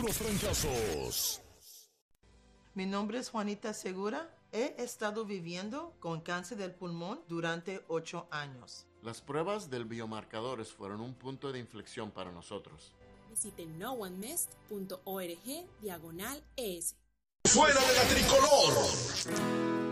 los trancazos. Mi nombre es Juanita Segura. He estado viviendo con cáncer del pulmón durante 8 años. Las pruebas del biomarcadores fueron un punto de inflexión para nosotros. Visite noonemissed.org/ES. ¡Fuera de la tricolor!